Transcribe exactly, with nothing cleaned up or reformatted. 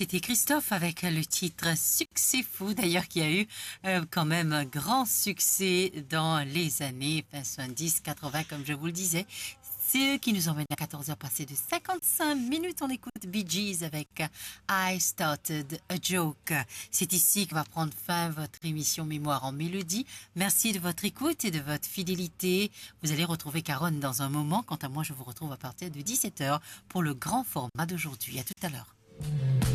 C'était Christophe avec le titre Succès fou, d'ailleurs qui a eu euh, quand même un grand succès dans les années soixante-dix quatre-vingts, comme je vous le disais. C'est eux qui nous emmènent à quatorze heures passées de cinquante-cinq minutes. On écoute Bee Gees avec I Started a Joke. C'est ici que va prendre fin votre émission Mémoire en Mélodie. Merci de votre écoute et de votre fidélité. Vous allez retrouver Caronne dans un moment. Quant à moi, je vous retrouve à partir de dix-sept heures pour le grand format d'aujourd'hui. À tout à l'heure.